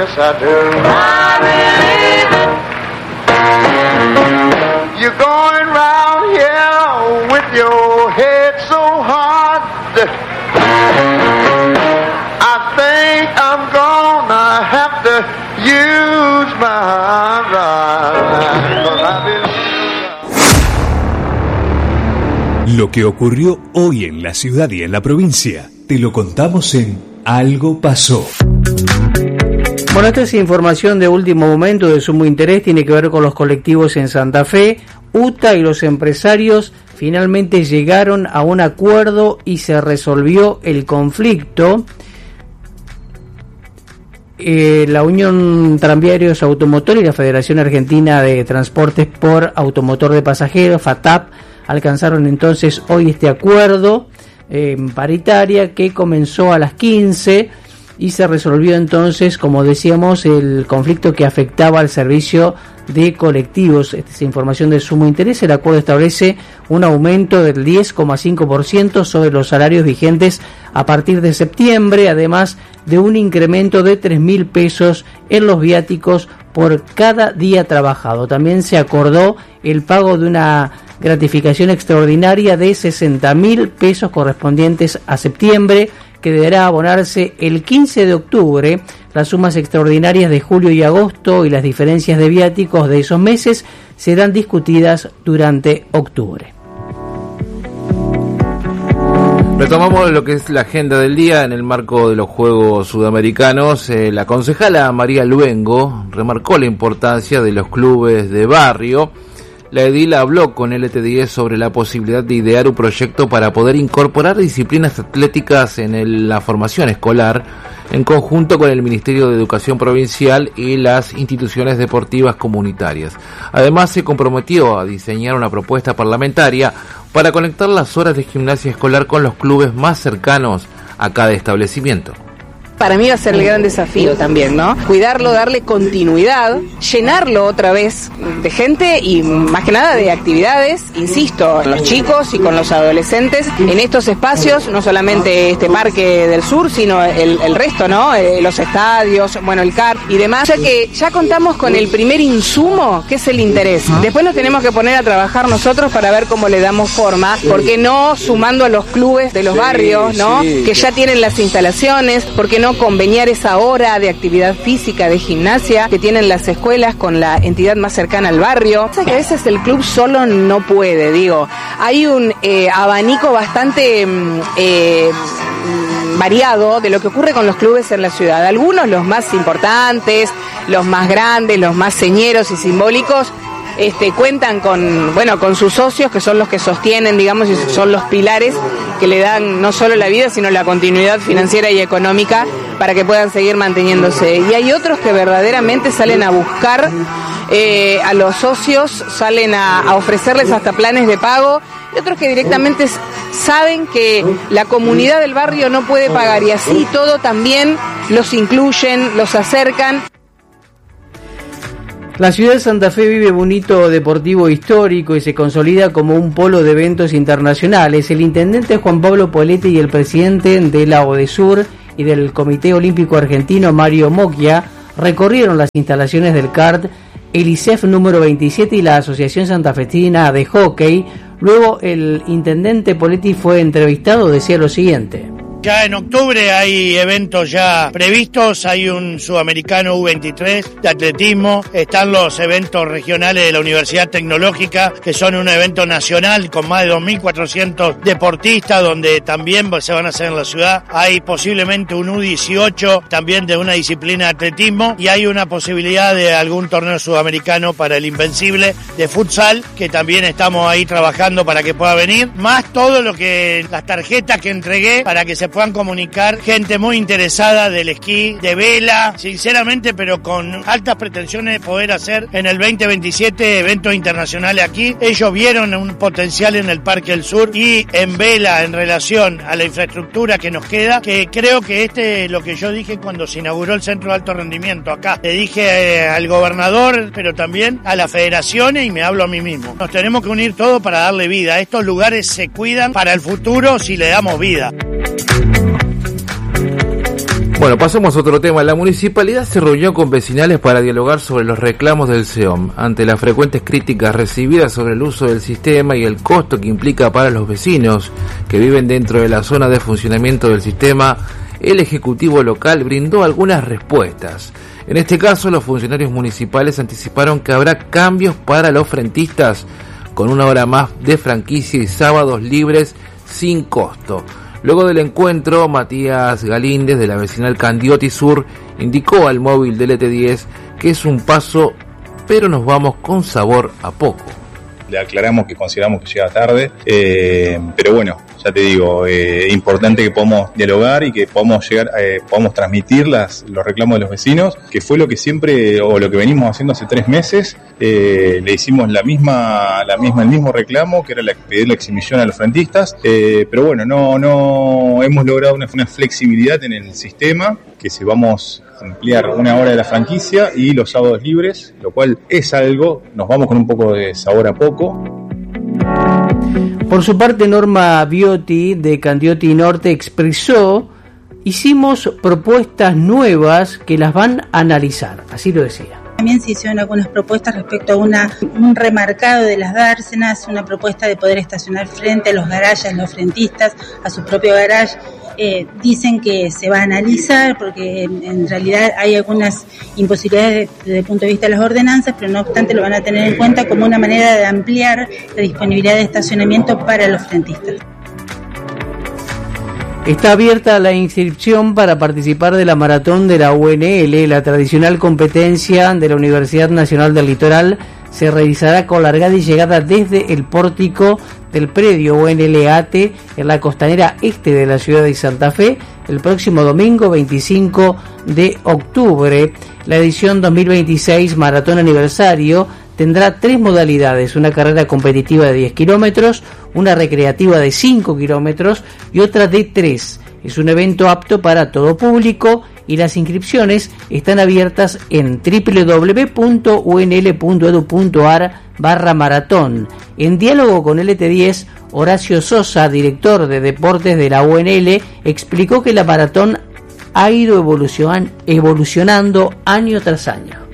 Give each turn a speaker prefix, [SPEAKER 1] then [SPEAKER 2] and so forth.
[SPEAKER 1] yes I do. I believe it. You're going round here with your head so hard. I think I'm gonna have to use my right. 'Cause I believe.
[SPEAKER 2] Lo que ocurrió hoy en la ciudad y en la provincia, te lo contamos en Algo Pasó.
[SPEAKER 3] Bueno, esta es información de último momento de sumo interés, tiene que ver con los colectivos en Santa Fe. UTA y los empresarios finalmente llegaron a un acuerdo y se resolvió el conflicto. La Unión Tranviarios Automotor y la Federación Argentina de Transportes por Automotor de Pasajeros, FATAP, alcanzaron entonces hoy este acuerdo paritaria que comenzó a las 15 y se resolvió entonces, como decíamos, el conflicto que afectaba al servicio de colectivos. Esta es información de sumo interés. El acuerdo establece un aumento del 10,5% sobre los salarios vigentes a partir de septiembre, además de un incremento de 3.000 pesos en los viáticos por cada día trabajado. También se acordó el pago de una gratificación extraordinaria de 60.000 pesos correspondientes a septiembre, que deberá abonarse el 15 de octubre. Las sumas extraordinarias de julio y agosto y las diferencias de viáticos de esos meses serán discutidas durante octubre.
[SPEAKER 4] Retomamos lo que es la agenda del día en el marco de los Juegos Sudamericanos. La concejala María Luengo remarcó la importancia de los clubes de barrio. La edil habló con LT10 sobre la posibilidad de idear un proyecto para poder incorporar disciplinas atléticas en la formación escolar, en conjunto con el Ministerio de Educación Provincial y las instituciones deportivas comunitarias. Además, se comprometió a diseñar una propuesta parlamentaria para conectar las horas de gimnasia escolar con los clubes más cercanos a cada establecimiento.
[SPEAKER 5] Para mí va a ser el gran desafío también, ¿no? Cuidarlo, darle continuidad, llenarlo otra vez de gente y más que nada de actividades, insisto, con los chicos y con los adolescentes en estos espacios, no solamente este Parque del Sur, sino el resto, ¿no? Los estadios, bueno, el CAR y demás. O sea que ya contamos con el primer insumo, que es el interés. Después nos tenemos que poner a trabajar nosotros para ver cómo le damos forma, porque no sumando a los clubes de los barrios, ¿no? Que ya tienen las instalaciones, porque no conveniar esa hora de actividad física, de gimnasia que tienen las escuelas con la entidad más cercana al barrio. O sea que a veces el club solo no puede, digo. Hay un abanico bastante variado de lo que ocurre con los clubes en la ciudad. Algunos, los más importantes, los más grandes, los más señeros y simbólicos, cuentan con sus socios, que son los que sostienen, digamos, y son los pilares que le dan no solo la vida, sino la continuidad financiera y económica para que puedan seguir manteniéndose. Y hay otros que verdaderamente salen a buscar a los socios, salen a ofrecerles hasta planes de pago, y otros que directamente saben que la comunidad del barrio no puede pagar, y así todo también los incluyen, los acercan.
[SPEAKER 3] La ciudad de Santa Fe vive un hito deportivo histórico y se consolida como un polo de eventos internacionales. El intendente Juan Pablo Poletti y el presidente de la ODESUR y del Comité Olímpico Argentino, Mario Mocchia, recorrieron las instalaciones del CART, el ISEF número 27 y la Asociación Santafesina de Hockey. Luego el intendente Poletti fue entrevistado, decía lo siguiente.
[SPEAKER 6] Ya en octubre hay eventos ya previstos, hay un sudamericano U23 de atletismo, están los eventos regionales de la Universidad Tecnológica, que son un evento nacional con más de 2.400 deportistas, donde también se van a hacer en la ciudad. Hay posiblemente un U18 también de una disciplina de atletismo, y hay una posibilidad de algún torneo sudamericano para el Invencible de futsal, que también estamos ahí trabajando para que pueda venir, más todo lo que las tarjetas que entregué para que se puedan comunicar gente muy interesada del esquí, de vela, sinceramente, pero con altas pretensiones de poder hacer en el 2027 eventos internacionales aquí. Ellos vieron un potencial en el Parque del Sur y en vela en relación a la infraestructura que nos queda, que creo que es lo que yo dije cuando se inauguró el Centro de Alto Rendimiento acá. Le dije al gobernador, pero también a las federaciones, y me hablo a mí mismo. Nos tenemos que unir todos para darle vida. Estos lugares se cuidan para el futuro si le damos vida.
[SPEAKER 4] Bueno, pasamos a otro tema. La municipalidad se reunió con vecinales para dialogar sobre los reclamos del SEOM. Ante las frecuentes críticas recibidas sobre el uso del sistema y el costo que implica para los vecinos que viven dentro de la zona de funcionamiento del sistema, el Ejecutivo local brindó algunas respuestas. En este caso, los funcionarios municipales anticiparon que habrá cambios para los frentistas, con una hora más de franquicia y sábados libres sin costo. Luego del encuentro, Matías Galíndez, de la vecinal Candioti Sur, indicó al móvil del ET10 que es un paso, pero nos vamos con sabor a poco.
[SPEAKER 7] Le aclaramos que consideramos que llega tarde, pero bueno, ya te digo, importante que podamos dialogar y que podamos llegar, podamos transmitir los reclamos de los vecinos, que fue lo que siempre, o lo que venimos haciendo hace 3 meses. Le hicimos el mismo reclamo, que era pedir la exhibición a los frentistas, pero bueno, no hemos logrado una flexibilidad en el sistema, que si vamos a ampliar una hora de la franquicia y los sábados libres, lo cual es algo, nos vamos con un poco de sabor a poco.
[SPEAKER 3] Por su parte, Norma Biotti, de Candioti Norte, expresó: hicimos propuestas nuevas que las van a analizar, así lo decía.
[SPEAKER 8] También se hicieron algunas propuestas respecto a un remarcado de las dársenas, una propuesta de poder estacionar frente a los garajes, los frentistas, a su propio garage. Dicen que se va a analizar porque en realidad hay algunas imposibilidades desde el punto de vista de las ordenanzas, pero no obstante lo van a tener en cuenta como una manera de ampliar la disponibilidad de estacionamiento para los frentistas.
[SPEAKER 3] Está abierta la inscripción para participar de la maratón de la UNL. La tradicional competencia de la Universidad Nacional del Litoral se realizará con largada y llegada desde el pórtico del predio UNLAT en la costanera este de la ciudad de Santa Fe el próximo domingo 25 de octubre. La edición 2026 Maratón Aniversario tendrá 3 modalidades: una carrera competitiva de 10 kilómetros, una recreativa de 5 kilómetros y otra de 3. Es un evento apto para todo público y las inscripciones están abiertas en www.unl.edu.ar/maratón. En diálogo con LT10, Horacio Sosa, director de deportes de la UNL, explicó que la maratón ha ido evolucionando año tras año.